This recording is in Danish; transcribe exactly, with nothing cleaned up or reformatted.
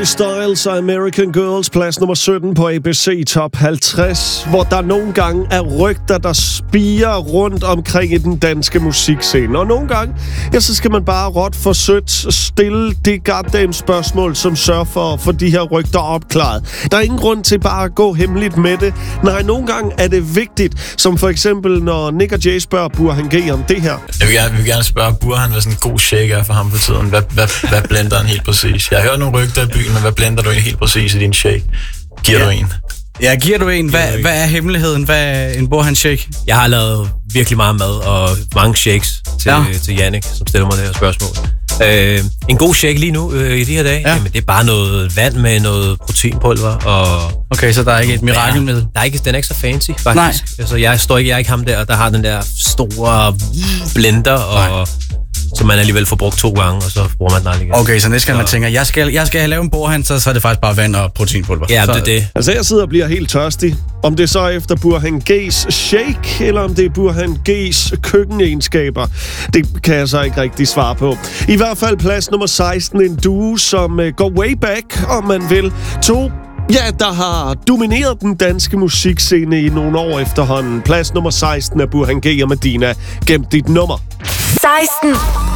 Harry Styles og American Girls, plads nummer sytten på A B C Top halvtreds, hvor der nogle gange er rygter, der spirer rundt omkring i den danske musikscene. Og nogle gange, ja, så skal man bare råt for sødt stille det goddamn spørgsmål, som sørger for at få de her rygter opklaret. Der er ingen grund til bare at gå hemmeligt med det. Nej, nogle gange er det vigtigt, som for eksempel, når Nick og Jay spørger Burhan G om det her. Jeg vil gerne, jeg vil gerne spørge Burhan, hvad sådan en god shake er for ham for tiden. Hvad, hvad, hvad blender han helt præcis? Jeg har hørt nogle rygter i byen, men hvad blender du helt præcis i din shake? Giver ja. du en? Ja, giver du en? Hvad, hvad er hemmeligheden? Hvad er en Burhan shake? Jeg har lavet virkelig meget mad og mange shakes til, ja. til Jannik, som stiller mig det her spørgsmål. Øh, en god shake lige nu øh, i de her dage, ja. Jamen, det er bare noget vand med noget proteinpulver og... Okay, så der er ikke et mirakelmiddel? Der er ikke, den er ikke så fancy, faktisk. Nej. Altså, jeg står ikke, jeg er ikke ham der, der har den der store blender, og som man alligevel får brugt to gange, og så bruger man den aldrig igen. Okay, så næste gang man tænker, jeg skal, jeg skal lave en Burhan, så, så er det faktisk bare vand og proteinpulver. Ja, så, det er det. Altså, jeg sidder og bliver helt tørstig. Om det er så efter Burhan G's shake, eller om det er Burhan G's køkkenegenskaber, det kan jeg så ikke rigtig svare på. I hvert fald plads nummer seksten, en duo, som uh, går way back, om man vil. To Ja, der har domineret den danske musikscene i nogle år efterhånden. Plads nummer seksten er Burhan G og Medina. Gem dit nummer. seksten.